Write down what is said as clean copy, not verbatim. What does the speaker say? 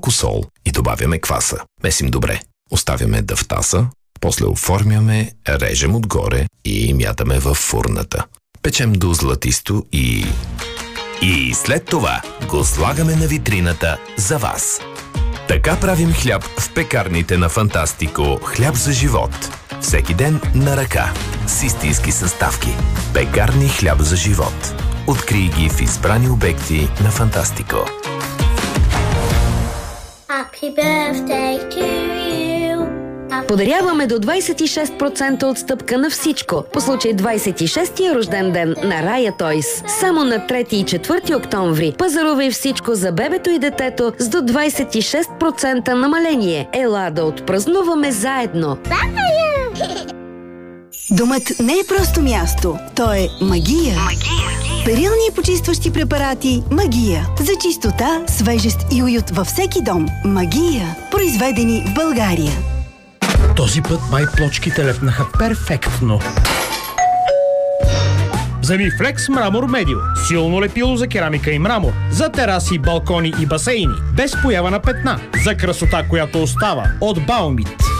малко сол и добавяме кваса. Месим добре. Оставяме да втаса, после оформяме, режем отгоре и мятаме във фурната. Печем до златисто и след това го слагаме на витрината за вас. Така правим хляб в пекарните на Фантастико. Хляб за живот. Всеки ден на ръка. С истински съставки. Пекарни хляб за живот. Открий ги в избрани обекти на Фантастико. Happy birthday to you. Подаряваме до 26% отстъпка на всичко по случай 26-тия рожден ден на Рая Тойс. Само на 3 и 4 октомври пазарувай всичко за бебето и детето с до 26% намаление. Ела да отпразнуваме заедно. Домът не е просто място, то е магия. Перилни и почистващи препарати Магия. За чистота, свежест и уют във всеки дом. Магия. Произведени в България. Този път май плочките лепнаха перфектно. Вземи Flex Мрамор Медио. Силно лепило за керамика и мрамор. За тераси, балкони и басейни. Без поява на петна. За красота, която остава. От Баумит.